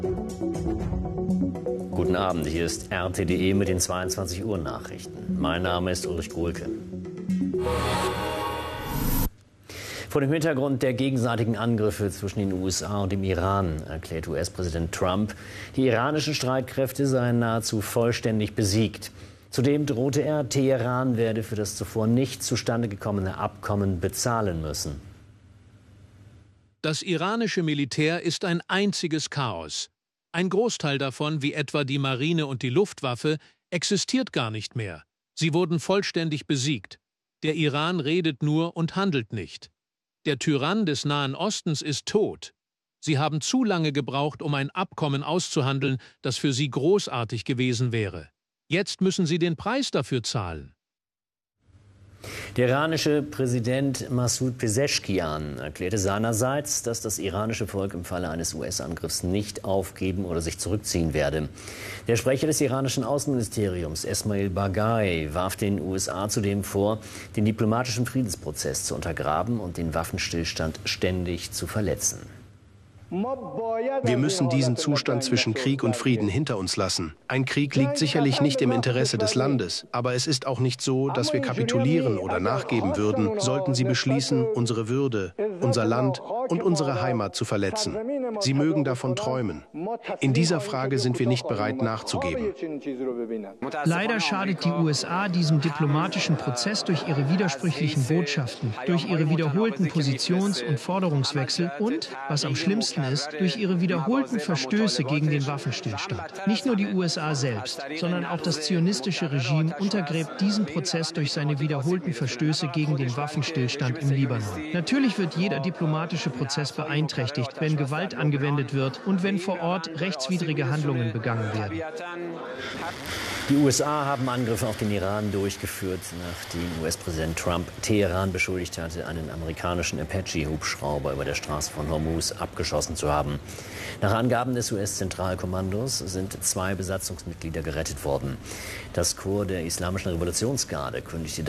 Guten Abend, hier ist RTDE mit den 22 Uhr Nachrichten. Mein Name ist Ulrich Gohlke. Vor dem Hintergrund der gegenseitigen Angriffe zwischen den USA und dem Iran erklärt US-Präsident Trump, die iranischen Streitkräfte seien nahezu vollständig besiegt. Zudem drohte er, Teheran werde für das zuvor nicht zustande gekommene Abkommen bezahlen müssen. Das iranische Militär ist ein einziges Chaos. Ein Großteil davon, wie etwa die Marine und die Luftwaffe, existiert gar nicht mehr. Sie wurden vollständig besiegt. Der Iran redet nur und handelt nicht. Der Tyrann des Nahen Ostens ist tot. Sie haben zu lange gebraucht, um ein Abkommen auszuhandeln, das für sie großartig gewesen wäre. Jetzt müssen sie den Preis dafür zahlen. Der iranische Präsident Massoud Pezeshkian erklärte seinerseits, dass das iranische Volk im Falle eines US-Angriffs nicht aufgeben oder sich zurückziehen werde. Der Sprecher des iranischen Außenministeriums, Esmail Baghai, warf den USA zudem vor, den diplomatischen Friedensprozess zu untergraben und den Waffenstillstand ständig zu verletzen. Wir müssen diesen Zustand zwischen Krieg und Frieden hinter uns lassen. Ein Krieg liegt sicherlich nicht im Interesse des Landes, aber es ist auch nicht so, dass wir kapitulieren oder nachgeben würden, sollten sie beschließen, unsere Würde, unser Land und unsere Heimat zu verletzen. Sie mögen davon träumen. In dieser Frage sind wir nicht bereit nachzugeben. Leider schadet die USA diesem diplomatischen Prozess durch ihre widersprüchlichen Botschaften, durch ihre wiederholten Positions- und Forderungswechsel und, was am schlimmsten ist, durch ihre wiederholten Verstöße gegen den Waffenstillstand. Nicht nur die USA selbst, sondern auch das zionistische Regime untergräbt diesen Prozess durch seine wiederholten Verstöße gegen den Waffenstillstand im Libanon. Natürlich wird jeder diplomatische Prozess beeinträchtigt, wenn Gewalt angewendet wird und wenn vor Ort rechtswidrige Handlungen begangen werden. Die USA haben Angriffe auf den Iran durchgeführt, nachdem US-Präsident Trump Teheran beschuldigt hatte, einen amerikanischen Apache-Hubschrauber über der Straße von Hormuz abgeschossen zu haben. Nach Angaben des US-Zentralkommandos sind 2 Besatzungsmitglieder gerettet worden. Das Korps der Islamischen Revolutionsgarde kündigte